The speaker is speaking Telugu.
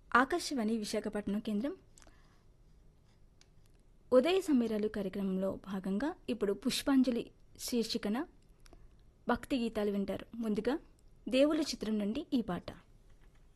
ఆకాశవాణి విశాఖపట్నం కేంద్రం ఉదయ సమీరాలు కార్యక్రమంలో భాగంగా ఇప్పుడు పుష్పాంజలి శీర్షికన భక్తి గీతాలు వింటారు. ముందుగా దేవుల చిత్రం నుండి ఈ పాట.